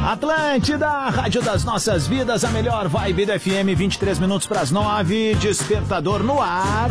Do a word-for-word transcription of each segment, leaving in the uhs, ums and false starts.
Atlântida, rádio das nossas vidas, a melhor vibe da F M, vinte e três minutos para as nove, despertador no ar.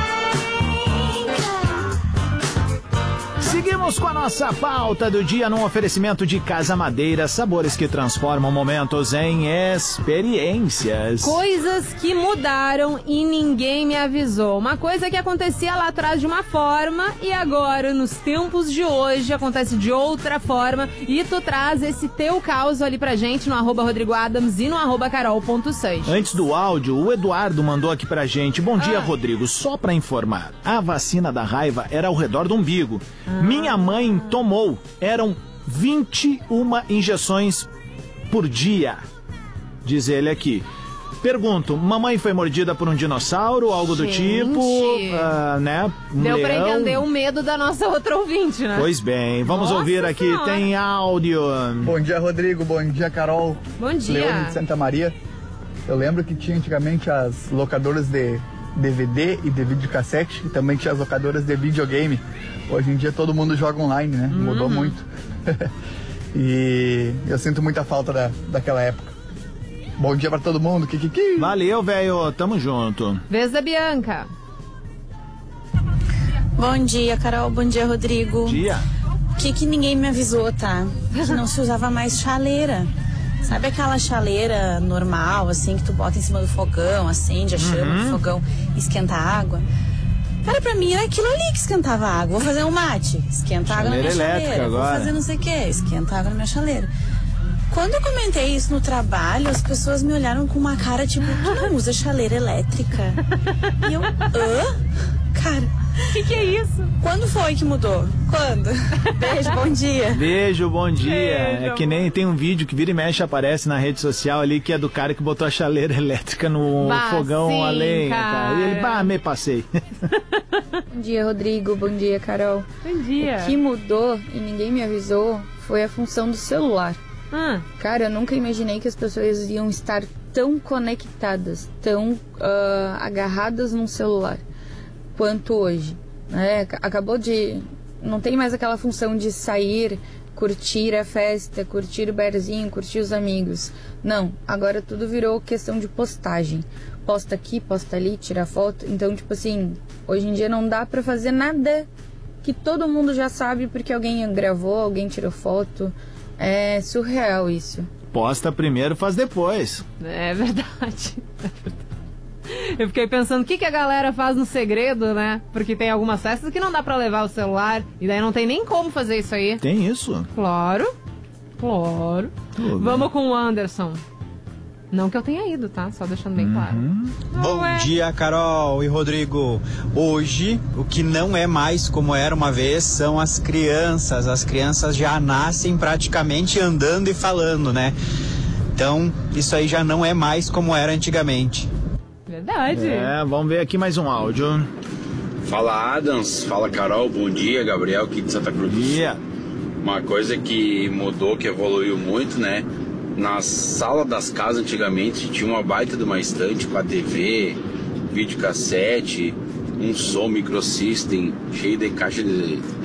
Seguimos com a nossa pauta do dia num oferecimento de Casa Madeira, sabores que transformam momentos em experiências. Coisas que mudaram e ninguém me avisou. Uma coisa que acontecia lá atrás de uma forma e agora, nos tempos de hoje, acontece de outra forma. E tu traz esse teu caos ali pra gente no arroba Rodrigo Adams e no arroba Carol ponto Seixas. Antes do áudio, o Eduardo mandou aqui pra gente. Bom dia, ah. Rodrigo. Só pra informar, a vacina da raiva era ao redor do umbigo. Ah. Minha mãe tomou. Eram vinte e uma injeções por dia. Diz ele aqui. Pergunto, mamãe foi mordida por um dinossauro, algo Gente. do tipo, uh, né? Um Deu leão. pra entender o medo da nossa outra ouvinte, né? Pois bem, vamos Nossa ouvir aqui, senhora. tem áudio. Bom dia, Rodrigo, bom dia, Carol. Bom dia. Leone de Santa Maria. Eu lembro que tinha antigamente as locadoras de D V D e de videocassete, e também tinha as locadoras de videogame. Hoje em dia todo mundo joga online, né? Uhum. Mudou muito. E eu sinto muita falta da, daquela época. Bom dia pra todo mundo. Kikiki. Valeu, velho. Tamo junto. Vez da Bianca. Bom dia, Carol. Bom dia, Rodrigo. Bom dia. O que que ninguém me avisou, tá? Que não se usava mais chaleira. Sabe aquela chaleira normal, assim, que tu bota em cima do fogão, acende a chama Uhum. do fogão e esquenta a água? Cara, pra mim era aquilo ali que esquentava a água. Vou fazer um mate, esquenta a água na minha Chaleira elétrica chaleira. agora. Vou fazer não sei o que, esquenta a água na minha chaleira. Quando eu comentei isso no trabalho, as pessoas me olharam com uma cara tipo, tu não usa chaleira elétrica? E eu, hã? Cara, O que, que é isso? quando foi que mudou? Quando? Beijo, bom dia. Beijo, bom dia. Beijo, é que nem tem um vídeo que vira e mexe, aparece na rede social ali, que é do cara que botou a chaleira elétrica no Bah, fogão sim, a lenha, cara. cara. E ele, bah, me passei. Bom dia, Rodrigo. Bom dia, Carol. Bom dia. O que mudou e ninguém me avisou foi a função do celular. Ah, Cara, eu nunca imaginei que as pessoas iam estar tão conectadas, tão ah, agarradas num celular quanto hoje. Né? Acabou de... Não tem mais aquela função de sair, curtir a festa, curtir o barzinho, curtir os amigos. Não, agora tudo virou questão de postagem. Posta aqui, posta ali, tira foto. Então, tipo assim, hoje em dia não dá pra fazer nada que todo mundo já sabe porque alguém gravou, alguém tirou foto. É surreal isso. Posta primeiro, faz depois. é verdade. Eu fiquei pensando o que, que a galera faz no segredo, né? Porque tem algumas festas que não dá pra levar o celular e daí não tem nem como fazer isso aí. Tem isso? Claro, claro. Tudo. Vamos com o Anderson. Não que eu tenha ido, tá? Só deixando bem claro. Bom Ué. dia, Carol e Rodrigo. Hoje, o que não é mais como era uma vez são as crianças. As crianças já nascem praticamente andando e falando, né? Então, isso aí já não é mais como era antigamente. Verdade. É, vamos ver aqui mais um áudio. Fala Adams, fala Carol, bom dia, Gabriel aqui de Santa Cruz. Bom dia. Uma coisa que mudou, que evoluiu muito, né? Na sala das casas antigamente tinha uma baita de uma estante com a T V, videocassete, um som microsystem cheio de caixa de